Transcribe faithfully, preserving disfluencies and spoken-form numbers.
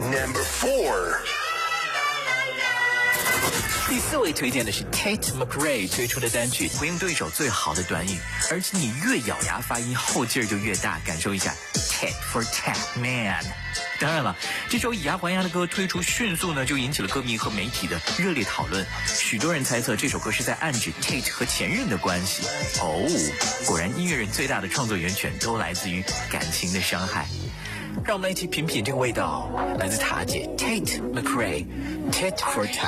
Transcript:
Number four。 第四位推荐的是 Tate McRae 推出的单曲回应对手最好的短语，而且你越咬牙发音后劲儿就越大，感受一下 Tate for Tat Man。当然了，这首以牙还牙的歌推出迅速呢，就引起了歌迷和媒体的热烈讨论。许多人猜测这首歌是在暗指 Tate 和前任的关系。哦，果然音乐人最大的创作源泉都来自于感情的伤害。让我们来一起品品这个味道，来自塔姐 Tate McRae Tate for Tat。